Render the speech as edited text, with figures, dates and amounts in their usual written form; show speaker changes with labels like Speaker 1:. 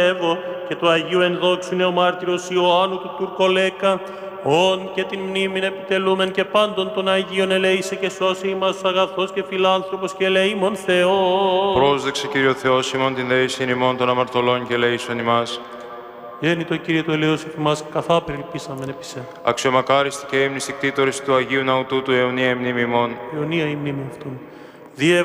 Speaker 1: και του Αγίου Ενδόξου Νεομάρτυρος Ιωάννου του Τουρκολέκα, όν και την μνήμην επιτελούμεν και πάντων των Αγίων ελέησε και σώσει ημάς αγαθός και φιλάνθρωπος και ελεήμων Θεός.
Speaker 2: Πρόσδεξε, Κύριο Θεός ημών, την δεήσιν ημών των αμαρτωλών και ελέησον ημάς.
Speaker 1: Γέννητο Κύριε του ελέος εφημάς, καθάπερ ελπίσαμεν επί σε.
Speaker 2: Αξιομακάριστη και ύμνηστη κτήτορης του Αγίου Ναού τούτου αιωνία μνήμη ημών.
Speaker 1: Αιωνία η μνήμη αυτών.